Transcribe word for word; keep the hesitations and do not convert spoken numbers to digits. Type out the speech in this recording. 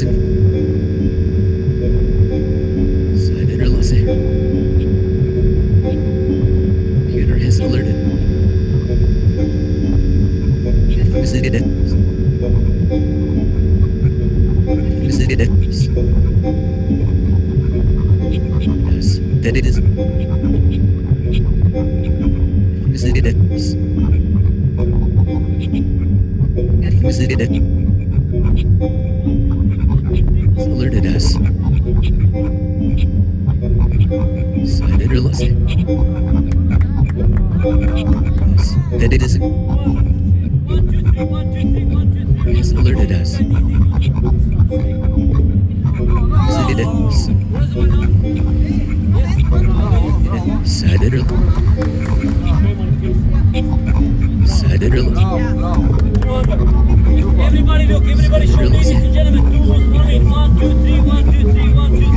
Computer has alerted. Visited it. Visited it. Yes, that it is. Visited it. Visited it. It's alerted us. Decided or listen. Yes, that it is. Has alerted us. Visited it. Decided or Decided or listen.